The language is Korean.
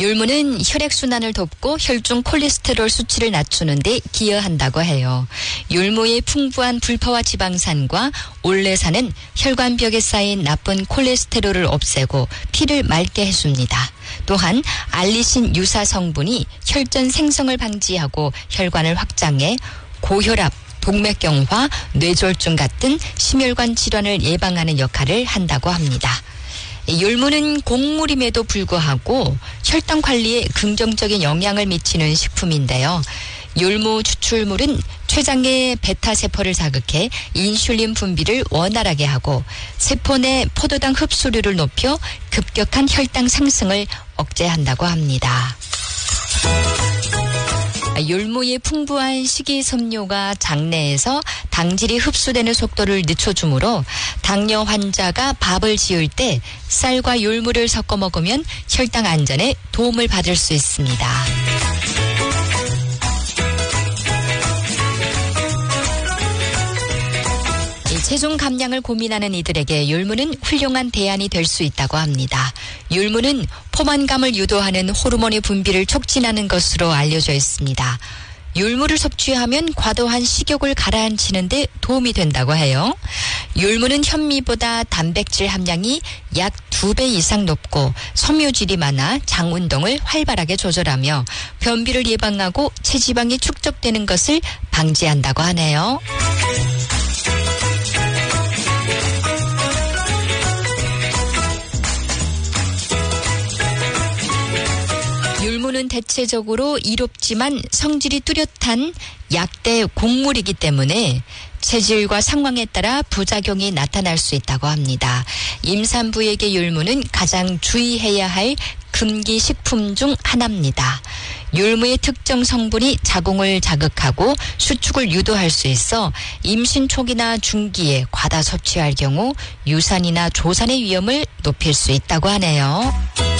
율무는 혈액순환을 돕고 혈중 콜레스테롤 수치를 낮추는 데 기여한다고 해요. 율무의 풍부한 불포화 지방산과 올레산은 혈관벽에 쌓인 나쁜 콜레스테롤을 없애고 피를 맑게 해줍니다. 또한 알리신 유사 성분이 혈전 생성을 방지하고 혈관을 확장해 고혈압, 동맥경화, 뇌졸중 같은 심혈관 질환을 예방하는 역할을 한다고 합니다. 율무는 곡물임에도 불구하고 혈당 관리에 긍정적인 영향을 미치는 식품인데요. 율무 추출물은 췌장의 베타세포를 자극해 인슐린 분비를 원활하게 하고 세포 내 포도당 흡수율을 높여 급격한 혈당 상승을 억제한다고 합니다. 율무의 풍부한 식이섬유가 장내에서 당질이 흡수되는 속도를 늦춰주므로 당뇨 환자가 밥을 지을 때 쌀과 율무를 섞어 먹으면 혈당 안전에 도움을 받을 수 있습니다. 체중 감량을 고민하는 이들에게 율무는 훌륭한 대안이 될 수 있다고 합니다. 율무는 포만감을 유도하는 호르몬의 분비를 촉진하는 것으로 알려져 있습니다. 율무를 섭취하면 과도한 식욕을 가라앉히는 데 도움이 된다고 해요. 율무는 현미보다 단백질 함량이 약 2배 이상 높고 섬유질이 많아 장 운동을 활발하게 조절하며 변비를 예방하고 체지방이 축적되는 것을 방지한다고 하네요. 율무는 대체적으로 이롭지만 성질이 뚜렷한 약대 곡물이기 때문에 체질과 상황에 따라 부작용이 나타날 수 있다고 합니다. 임산부에게 율무는 가장 주의해야 할 금기 식품 중 하나입니다. 율무의 특정 성분이 자궁을 자극하고 수축을 유도할 수 있어 임신 초기나 중기에 과다 섭취할 경우 유산이나 조산의 위험을 높일 수 있다고 하네요.